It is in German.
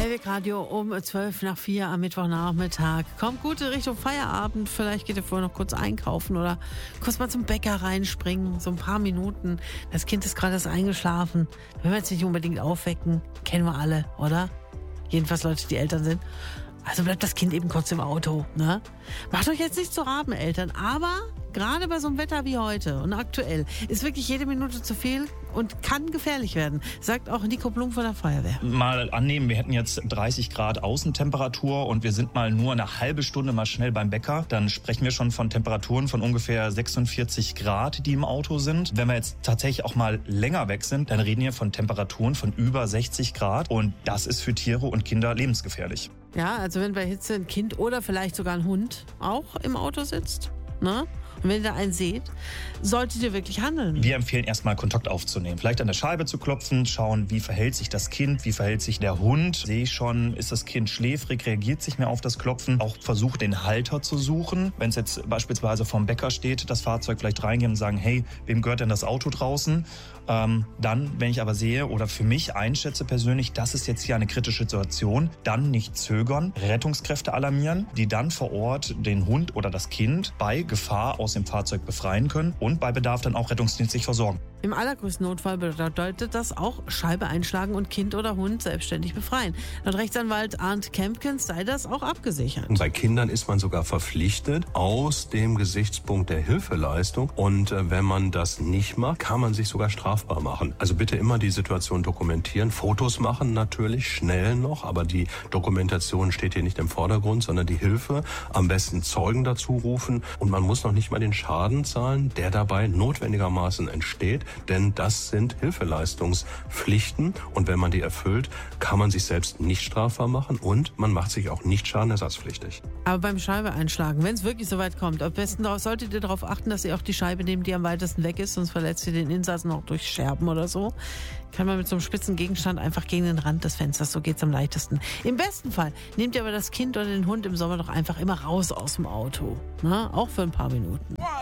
Playback Radio um 4:12 am Mittwochnachmittag. Kommt gut in Richtung Feierabend. Vielleicht geht ihr vorher noch kurz einkaufen oder kurz mal zum Bäcker reinspringen. So ein paar Minuten. Das Kind ist gerade erst eingeschlafen. Wenn wir jetzt nicht unbedingt aufwecken, kennen wir alle, oder? Jedenfalls Leute, die Eltern sind. Also bleibt das Kind eben kurz im Auto, ne? Macht euch jetzt nicht zu Raben, Eltern, aber gerade bei so einem Wetter wie heute und aktuell ist wirklich jede Minute zu viel und kann gefährlich werden, sagt auch Nico Blum von der Feuerwehr. Mal annehmen, wir hätten jetzt 30 Grad Außentemperatur und wir sind mal nur eine halbe Stunde mal schnell beim Bäcker, dann sprechen wir schon von Temperaturen von ungefähr 46 Grad, die im Auto sind. Wenn wir jetzt tatsächlich auch mal länger weg sind, dann reden wir von Temperaturen von über 60 Grad und das ist für Tiere und Kinder lebensgefährlich. Ja, also wenn bei Hitze ein Kind oder vielleicht sogar ein Hund auch im Auto sitzt, ne? Und wenn ihr da einen seht, solltet ihr wirklich handeln. Wir empfehlen erstmal Kontakt aufzunehmen. Vielleicht an der Scheibe zu klopfen, schauen, wie verhält sich das Kind, wie verhält sich der Hund. Sehe ich schon, ist das Kind schläfrig, reagiert sich mehr auf das Klopfen. Auch versucht, den Halter zu suchen. Wenn es jetzt beispielsweise vorm Bäcker steht, das Fahrzeug vielleicht reingehen und sagen, hey, wem gehört denn das Auto draußen? Dann, wenn ich aber sehe oder für mich einschätze persönlich, das ist jetzt hier eine kritische Situation, dann nicht zögern, Rettungskräfte alarmieren, die dann vor Ort den Hund oder das Kind bei Gefahr aus dem Fahrzeug befreien können und bei Bedarf dann auch rettungsdienstlich versorgen. Im allergrößten Notfall bedeutet das auch Scheibe einschlagen und Kind oder Hund selbstständig befreien. Laut Rechtsanwalt Arndt Kempkens sei das auch abgesichert. Und bei Kindern ist man sogar verpflichtet aus dem Gesichtspunkt der Hilfeleistung. Und wenn man das nicht macht, kann man sich sogar strafbar machen. Also bitte immer die Situation dokumentieren. Fotos machen natürlich, schnell noch, aber die Dokumentation steht hier nicht im Vordergrund, sondern die Hilfe. Am besten Zeugen dazu rufen. Und man muss noch nicht mal den Schaden zahlen, der dabei notwendigermaßen entsteht. Denn das sind Hilfeleistungspflichten und wenn man die erfüllt, kann man sich selbst nicht strafbar machen und man macht sich auch nicht schadenersatzpflichtig. Aber beim Scheibe einschlagen, wenn es wirklich so weit kommt, am besten solltet ihr darauf achten, dass ihr auch die Scheibe nehmt, die am weitesten weg ist, sonst verletzt ihr den Insassen auch durch Scherben oder so. Kann man mit so einem spitzen Gegenstand einfach gegen den Rand des Fensters, so geht's am leichtesten. Im besten Fall nehmt ihr aber das Kind oder den Hund im Sommer doch einfach immer raus aus dem Auto, ne? Auch für ein paar Minuten.